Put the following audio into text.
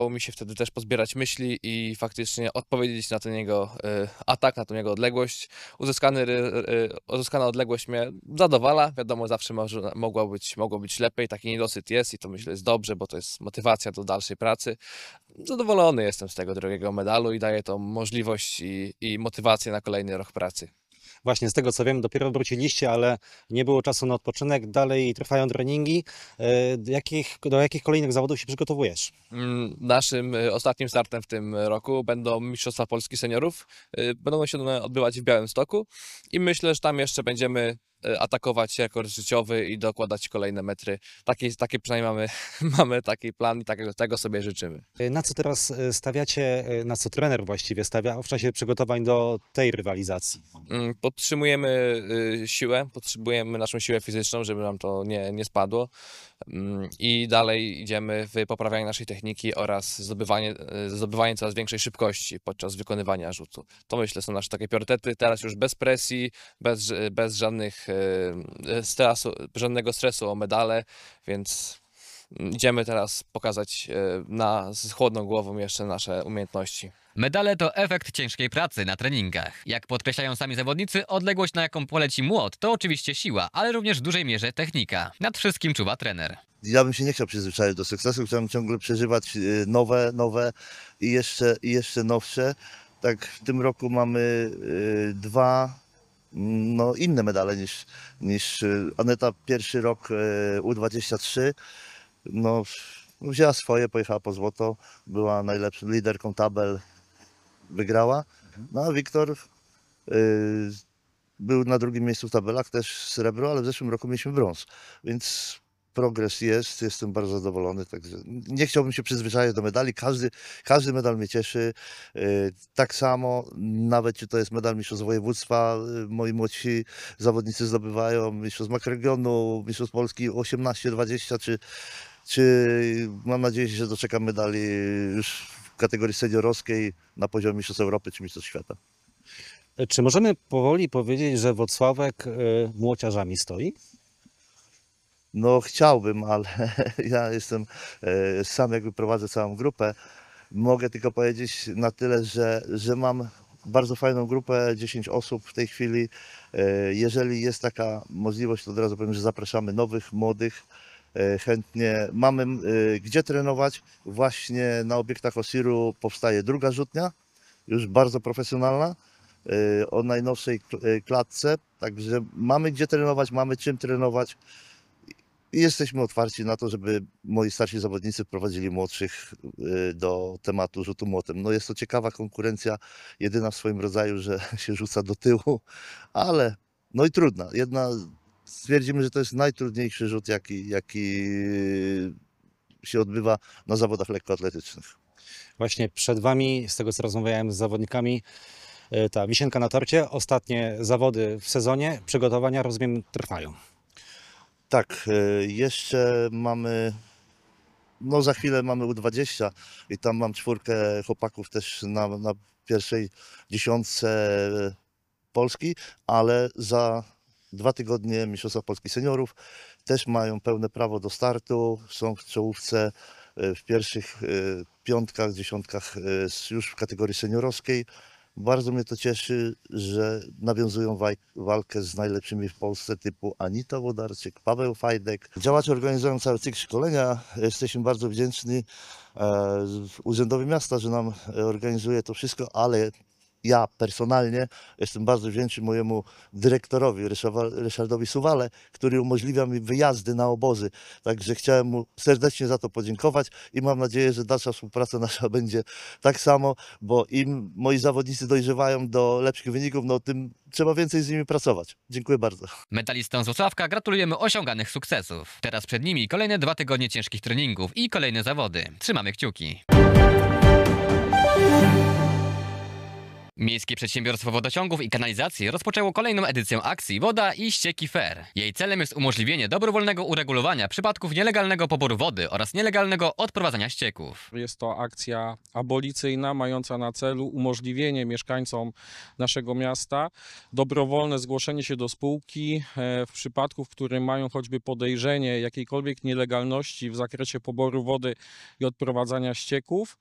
Udało mi się wtedy też pozbierać myśli i faktycznie odpowiedzieć na ten jego atak, na tą jego odległość. Uzyskana odległość mnie zadowala. Wiadomo, zawsze mogło być lepiej. Taki niedosyt jest i to myślę jest dobrze, bo to jest motywacja do dalszej pracy. Zadowolony jestem z tego drugiego medalu i daje to możliwość i motywację na kolejny rok pracy. Właśnie z tego co wiem, dopiero wróciliście, ale nie było czasu na odpoczynek, dalej trwają treningi. Do jakich kolejnych zawodów się przygotowujesz? Naszym ostatnim startem w tym roku będą Mistrzostwa Polski Seniorów. Będą się one odbywać w Białymstoku i myślę, że tam jeszcze będziemy atakować rekord życiowy i dokładać kolejne metry. Taki przynajmniej mamy taki plan i tego sobie życzymy. Na co teraz stawiacie, na co trener właściwie stawia w czasie przygotowań do tej rywalizacji? Podtrzymujemy siłę, potrzebujemy naszą siłę fizyczną, żeby nam to nie spadło. I dalej idziemy w poprawianie naszej techniki oraz zdobywanie coraz większej szybkości podczas wykonywania rzutu. To myślę są nasze takie priorytety. Teraz już bez presji, bez żadnego stresu o medale, więc idziemy teraz pokazać z chłodną głową jeszcze nasze umiejętności. Medale to efekt ciężkiej pracy na treningach. Jak podkreślają sami zawodnicy, odległość, na jaką poleci młot, to oczywiście siła, ale również w dużej mierze technika. Nad wszystkim czuwa trener. Ja bym się nie chciał przyzwyczaić do sukcesu, chciałbym ciągle przeżywać nowe i jeszcze nowsze. Tak w tym roku mamy dwa inne medale niż Aneta pierwszy rok U23. Wzięła swoje, pojechała po złoto, była najlepszą liderką tabel, wygrała. No a Wiktor był na drugim miejscu w tabelach, też srebro, ale w zeszłym roku mieliśmy brąz, więc progres jest, jestem bardzo zadowolony, także nie chciałbym się przyzwyczajać do medali, każdy medal mnie cieszy, tak samo, nawet czy to jest medal mistrzostw województwa, moi młodsi zawodnicy zdobywają, mistrzostw makroregionu, mistrzostw Polski 18, 20, czy mam nadzieję, że doczekam medali już w kategorii seniorowskiej na poziomie mistrzostw Europy czy mistrzostw świata. Czy możemy powoli powiedzieć, że Włocławek młociarzami stoi? No chciałbym, ale ja jestem sam jakby prowadzę całą grupę. Mogę tylko powiedzieć na tyle, że mam bardzo fajną grupę, 10 osób w tej chwili. Jeżeli jest taka możliwość, to od razu powiem, że zapraszamy nowych, młodych. Chętnie mamy gdzie trenować. Właśnie na obiektach Osiru powstaje druga rzutnia, już bardzo profesjonalna, o najnowszej klatce. Także mamy gdzie trenować, mamy czym trenować. I jesteśmy otwarci na to, żeby moi starsi zawodnicy wprowadzili młodszych do tematu rzutu młotem. No jest to ciekawa konkurencja, jedyna w swoim rodzaju, że się rzuca do tyłu, ale no i trudna. Stwierdzimy, że to jest najtrudniejszy rzut, jaki się odbywa na zawodach lekkoatletycznych. Właśnie przed Wami, z tego co rozmawiałem z zawodnikami, ta wisienka na torcie, ostatnie zawody w sezonie, przygotowania, rozumiem, trwają. Tak, jeszcze mamy, no za chwilę mamy U20 i tam mam 4 chłopaków też na pierwszej dziesiątce Polski, ale za 2 tygodnie Mistrzostwa Polski Seniorów też mają pełne prawo do startu, są w czołówce w pierwszych piątkach, dziesiątkach już w kategorii seniorowskiej. Bardzo mnie to cieszy, że nawiązują walkę z najlepszymi w Polsce typu Anita Włodarczyk, Paweł Fajdek. Działacze organizują cały cykl szkolenia. Jesteśmy bardzo wdzięczni Urzędowi Miasta, że nam organizuje to wszystko, ale ja personalnie jestem bardzo wdzięczny mojemu dyrektorowi Ryszardowi Suwale, który umożliwia mi wyjazdy na obozy. Także chciałem mu serdecznie za to podziękować i mam nadzieję, że dalsza współpraca nasza będzie tak samo, bo im moi zawodnicy dojrzewają do lepszych wyników, no tym trzeba więcej z nimi pracować. Dziękuję bardzo. Medalistom z Włocławka gratulujemy osiąganych sukcesów. Teraz przed nimi kolejne 2 tygodnie ciężkich treningów i kolejne zawody. Trzymamy kciuki. Miejskie Przedsiębiorstwo Wodociągów i Kanalizacji rozpoczęło kolejną edycję akcji Woda i ścieki fair. Jej celem jest umożliwienie dobrowolnego uregulowania przypadków nielegalnego poboru wody oraz nielegalnego odprowadzania ścieków. Jest to akcja abolicyjna, mająca na celu umożliwienie mieszkańcom naszego miasta dobrowolne zgłoszenie się do spółki w przypadku, w którym mają choćby podejrzenie jakiejkolwiek nielegalności w zakresie poboru wody i odprowadzania ścieków.